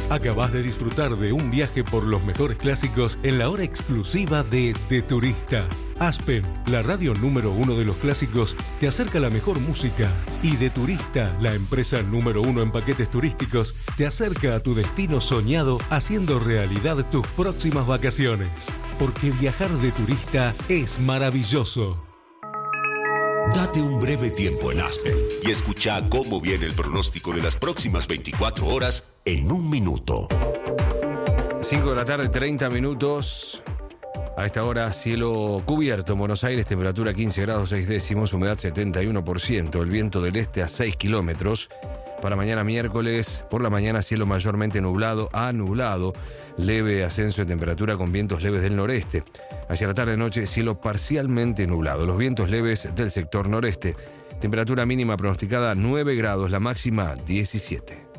Acabás de disfrutar de un viaje por los mejores clásicos en la hora exclusiva de Turista. Aspen, la radio número 1 de los clásicos, te acerca la mejor música. Y De Turista, la empresa número 1 en paquetes turísticos, te acerca a tu destino soñado haciendo realidad tus próximas vacaciones. Porque viajar de turista es maravilloso. Date un breve tiempo en Aspen y escucha cómo viene el pronóstico de las próximas 24 horas en un minuto. 5 de la tarde, 30 minutos. A esta hora, cielo cubierto en Buenos Aires, temperatura 15 grados 6 décimos, humedad 71%, el viento del este a 6 kilómetros. Para mañana miércoles, por la mañana cielo mayormente nublado a nublado, leve ascenso de temperatura con vientos leves del noreste. Hacia la tarde-noche, cielo parcialmente nublado, los vientos leves del sector noreste. Temperatura mínima pronosticada 9 grados, la máxima 17.